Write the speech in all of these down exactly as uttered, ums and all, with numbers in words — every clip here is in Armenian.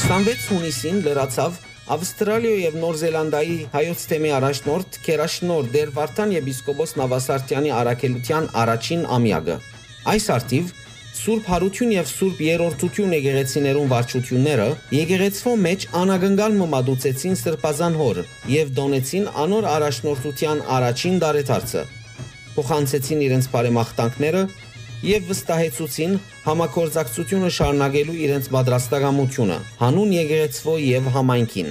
քսանվեց հունիսին լրացավ Ավստրալիայի եւ Նոր Զելանդիայի հայոց թեմի առաջնորդ Քերաշնոր Դեր Վարդան եպիսկոպոս Նավասարտյանի առաքելության առաջին ամյակը։ Այս արդիվ Սուրբ Հարություն եւ Սուրբ Երրորդություն եկեղեցիներուն վարչությունները եկեղեցվո մեջ անագնգալ մմադուցեցին Սրբազան հոր եւ դոնեցին անոր առաջնորդության առաջին դարեթարցը։ Փոխանցեցին իրենց բարեմաղթանքները եւ վստահեցուցին համակորձակցությունը շարունակելու իրենց պատրաստակամությունը հանուն եկեղեցվո եւ համայնքին։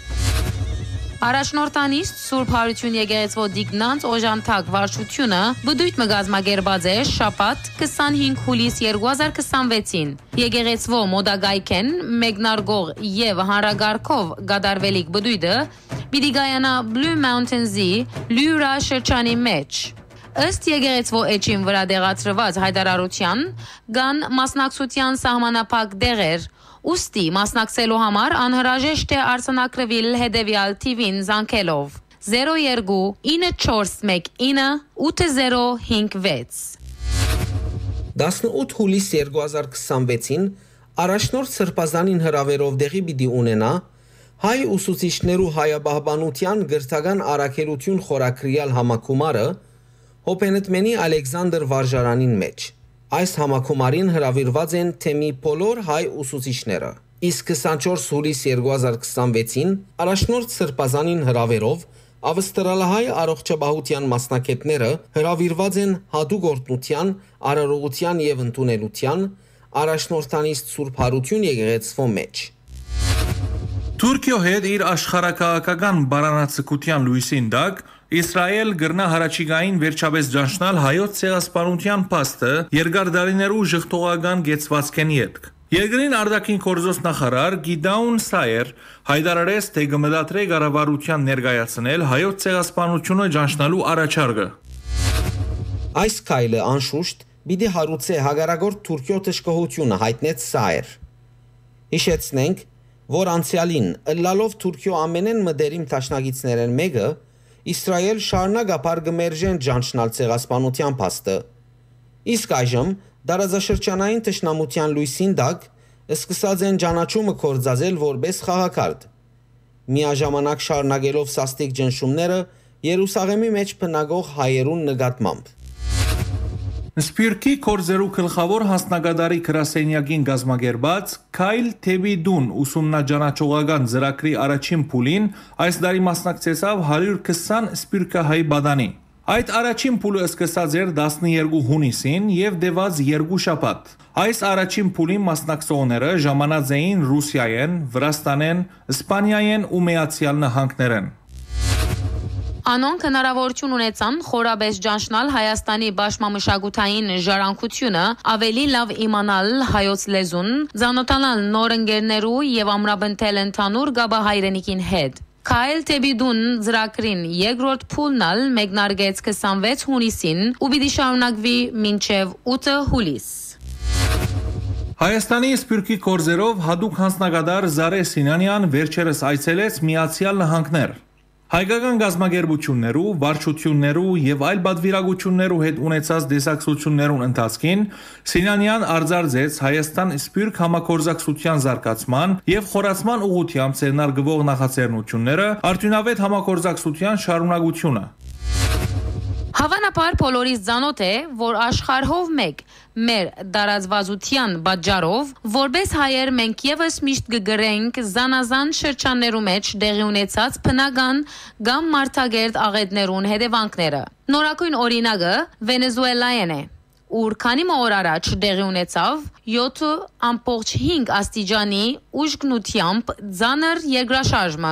Առաջնորդանիստ Սուրբ Հարություն եկեղեցվո դիգնանց օժանդակ վարչությունը բդույթ մգազմագերբած է շաբաթ քսանհինգ հուլիս երկու հազար քսանվեցին։ Եկեղեցվո մոդագայքեն մեկնարկող եւ հանրագարքով գդարվելիք բդույթը պիտի գայանա Blue Mountains-ի Լյուրա շրջանի մեջ։ Ըստ եկեղեցվո էջին վրա դեղացրված հայտարարության կան մասնակցության սահմանափակ դեղեր, ուստի մասնակցելու համար անհրաժեշտ է արձանագրվել հետևյալ թիվին զանգելով zero two nine four one nine eight zero five six։ տասնութ հուլիս երկու հազար քսանվեցին առաջնորդ Սրբազանին հրավերով դեղի պիտի ունենա հայ ուսուցիչներու հայաբահբանության գրթական առաքելություն խորակրյալ համակումարը Հոպենետմենի Ալեքսանդր Վարժարանին մեջ։ Այս համակումարին հրավիրված են թեմի բոլոր հայ ուսուցիչները։ Իսկ քսանչորս հուլիս երկու հազար քսանվեցին առաջնորդ Սրբազանին հրավերով ավստրալահայ առողջապահության մասնակիցները հրավիրված են հատուկ օրհնության, արարողության եւ ընդունելության առաջնորդանիստ Սուրբ Հարություն եկեղեցվո մեջ։ Թուրքիո հետ իր աշխարհակաղակական բարանացկության լույսին դակ Իսրայել գրնա հարաճիգային վերջապես ճանչնալ հայոց ցեղասպանության փաստը երկար դարիներու ժխտողական գեցվածքենի հետ։ Երկրին արտաքին գործոս նախարար Գիդաուն Սայեր հայտարարեց, թե կմտադրե կառավարության ներկայացնել հայոց ցեղասպանությունը ճանչնալու առաջարկը։ Այս քայլը անշուշտ պիտի հարուցե հագարագործ Թուրքիո դժգոհությունը հայտնեց Սայեր։ Հիշեցնենք, որ անցյալին ըլլալով Թուրքիո ամենեն մդերիմ տաշնագիցներեն մեկը Իսրայել շարունակապար գմերժեն ճանչնալ ցեղասպանության փաստը։ Իսկ այժմ դարաձաշրջանային տշնամության լույսին դակ սկսած են ճանաչումը կործածել որպես խաղակարդ։ Միաժամանակ շարունակելով սաստիկ ճնշումները Երուսաղեմի մեջ բնակող հայերուն նկատմամբ։ Սպիրկի կորձերու գլխավոր հասնագետարի գրասենյակին գազմագերբած Քայլ Թեբիդուն ուսումնաճանաչողական ծրագրի առաջին փուլին այս տարի մասնակցեցավ հարյուր քսան սպիրկահայ բադանի։ Այդ առաջին փուլը սկսած էր տասներկու հունիսին եւ դեված երկու շաբաթ։ Այս առաջին փուլին մասնակցողները ժամանած էին Ռուսիայեն, Վրաստանեն, Իսպանիայեն ու Միացյալ Նահանգներեն։ Անոնք հնարավորություն ունեցան խորաբես ճանչնալ Հայաստանի բաշմամշակութային ժառանգությունը, ավելի լավ իմանալ հայոց լեզուն, ծանոթանալ նոր ընկերներու եւ ամրապնդել ընդհանուր գաբա հայրենիքին հետ։ Քայլ Թեբիդուն ծրագրին երկրորդ փուլն ալ մեկնարկեց քսանվեց հունիսին ու պիտի շարունակվի մինչեւ ութ հուլիս։ Հայաստանի սպիրկի կորձերով հadoop հանձնագետար Զարե Սինանյան վերջերս այցելեց Միացյալ Նահանգներ։ Հայկական գազագերբություններու, վարչություններու եւ այլ բادرվիրագություններու հետ ունեցած դեսակցություններուն ընթացքին Սինանյան արձարծեց Հայաստան սպիրկ համակորձակցության զարգացման եւ խորացման ուղղությամբ ցերնարգվող նախաձեռնությունները արդյունավետ համակորձակցության շարունակությունը։ Հավանաբար բոլորիս ծանոթ է, որ աշխարհով մեկ մեր դարածվածության պատճառով որպես հայեր մենք եւս միշտ կգրենք զանազան շրջաններու մեջ դեղի ունեցած բնական կամ մարդագերտ աղետներուն հետևանքները։ Նորակույն օրինակը Վենեսուելայեն է, ուր քանի օր առաջ դեղի ունեցավ յոթ ամբողջ հինգ աստիճանի ուժգնությամբ ծանր երկրաշարժը։